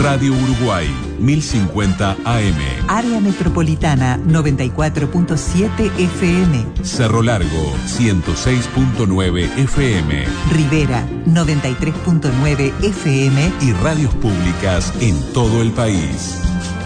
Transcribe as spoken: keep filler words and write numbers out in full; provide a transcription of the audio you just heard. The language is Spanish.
Radio Uruguay, mil cincuenta A M. Área Metropolitana, noventa y cuatro punto siete F M. Cerro Largo, ciento seis punto nueve F M. Rivera, noventa y tres punto nueve F M. Y radios públicas en todo el país.